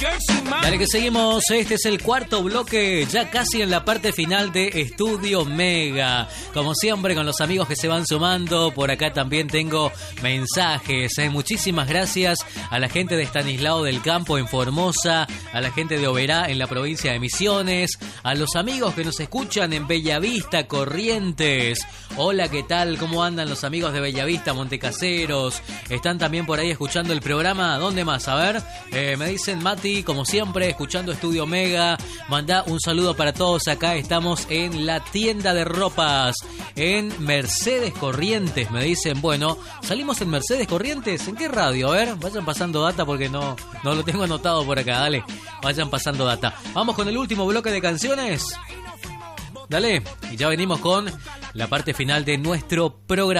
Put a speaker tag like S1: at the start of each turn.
S1: Dale que seguimos, este es el cuarto bloque, ya casi en la parte final de Estudio Mega. Como siempre, con los amigos que se van sumando, por acá también tengo mensajes. Muchísimas gracias a la gente de Estanislao del Campo en Formosa, a la gente de Oberá en la provincia de Misiones, a los amigos que nos escuchan en Bellavista, Corrientes. Hola, ¿qué tal? ¿Cómo andan los amigos de Bellavista, Montecaseros? ¿Están también por ahí escuchando el programa? ¿Dónde más? A ver, me dicen Mati, como siempre, escuchando Estudio Mega. Mandá un saludo para todos. Acá estamos en la tienda de ropas en Mercedes Corrientes. Me dicen, bueno, ¿salimos en Mercedes Corrientes? ¿En qué radio? A ver, vayan pasando data porque no lo tengo anotado por acá. Dale, vayan pasando data. Vamos con el último bloque de canciones. Dale, y ya venimos con la parte final de nuestro programa.